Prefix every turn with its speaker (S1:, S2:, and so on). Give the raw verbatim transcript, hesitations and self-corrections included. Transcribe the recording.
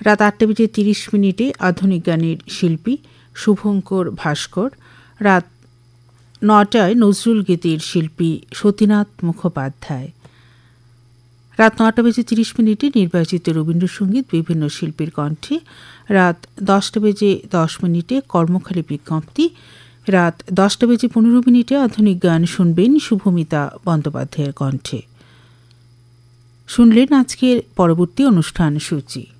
S1: রাত আটটা বেজে তিরিশ মিনিটে আধুনিক গানের শিল্পী শুভঙ্কর ভাস্কর। রাত নটায় নজরুল গীতির শিল্পী সতীনাথ মুখোপাধ্যায়। রাত নটা বেজে তিরিশ মিনিটে নির্বাচিত রবীন্দ্রসঙ্গীত বিভিন্ন শিল্পীর কণ্ঠে। রাত দশটা বেজে দশ মিনিটে কর্মখালী বিজ্ঞপ্তি। রাত দশটা বেজে পনেরো মিনিটে আধুনিক গান শুনবেন শুভমিতা বন্দ্যোপাধ্যায়ের কণ্ঠে। শুনলেন আজকের পরবর্তী অনুষ্ঠান সূচি।